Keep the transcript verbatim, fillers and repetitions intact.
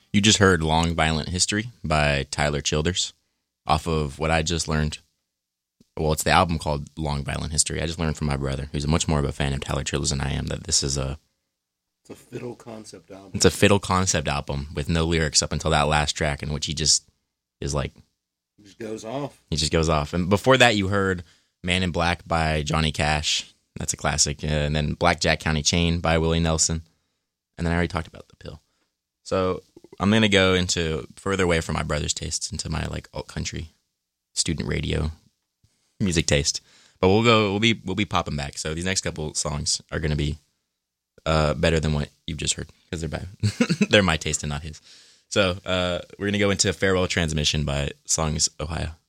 You just heard Long Violent History by Tyler Childers off of what I just learned. Well, it's the album called Long Violent History. I just learned from my brother, who's much more of a fan of Tyler Childers than I am, that this is a... It's a fiddle concept album. It's a fiddle concept album with no lyrics up until that last track in which he just is like... He just goes off. He just goes off. And before that, you heard Man in Black by Johnny Cash. That's a classic. Uh, and then Blackjack County Chain by Willie Nelson. And then I already talked about The Pill. So I'm going to go into further away from my brother's tastes, into my like alt country student radio music taste. But we'll go, we'll be, we'll be popping back. So these next couple songs are going to be uh, better than what you've just heard because they're bad. They're my taste and not his. So uh, we're going to go into Farewell Transmission by Songs Ohio.